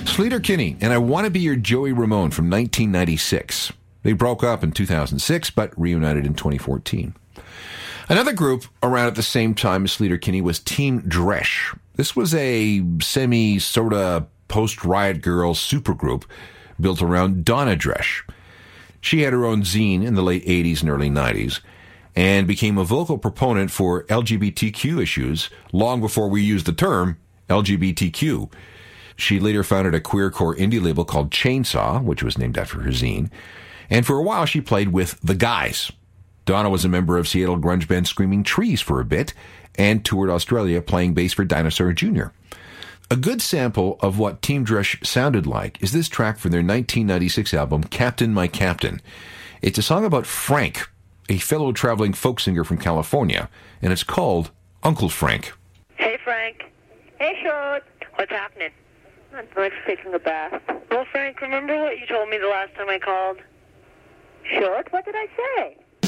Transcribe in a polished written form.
Sleater-Kinney and I Want to Be Your Joey Ramone from 1996. They broke up in 2006, but reunited in 2014. Another group around at the same time as Sleater-Kinney was Team Dresch. This was a semi-sorta post-Riot Girl supergroup built around Donna Dresch. She had her own zine in the late 80s and early 90s and became a vocal proponent for LGBTQ issues long before we used the term LGBTQ. She later founded a queercore indie label called Chainsaw, which was named after her zine, and for a while she played with The Guys. Donna was a member of Seattle grunge band Screaming Trees for a bit and toured Australia playing bass for Dinosaur Jr. A good sample of what Team Dresch sounded like is this track from their 1996 album, Captain My Captain. It's a song about Frank, a fellow traveling folk singer from California, and it's called Uncle Frank. Hey, Frank. Hey, Short. What's happening? I'm just taking a bath. Well, Frank, remember what you told me the last time I called? Short, what did I say?